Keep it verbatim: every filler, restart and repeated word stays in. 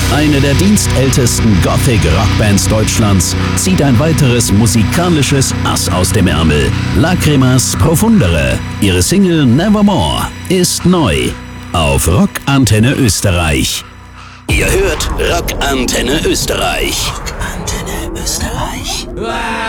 Eine der dienstältesten Gothic-Rockbands Deutschlands zieht ein weiteres musikalisches Ass aus dem Ärmel. Lacrimas Profundere. Ihre Single Nevermore ist neu auf Rock Antenne Österreich. Ihr hört Rock Antenne Österreich. Rock Antenne Österreich.